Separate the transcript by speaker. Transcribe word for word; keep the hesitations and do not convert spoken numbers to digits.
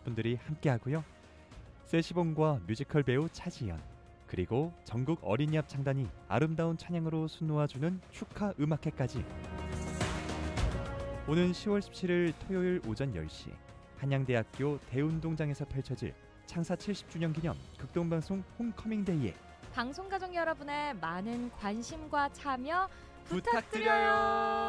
Speaker 1: 가족분들이 함께하고요. 세시봉과 뮤지컬 배우 차지연, 그리고 전국 어린이 합창단이 아름다운 찬양으로 수놓아주는 축하 음악회까지. 오는 시월 십칠일 토요일 오전 열 시 한양대학교 대운동장에서 펼쳐질 창사 칠십 주년 기념 극동방송 홈커밍데이에
Speaker 2: 방송가족 여러분의 많은 관심과 참여
Speaker 1: 부탁드려요.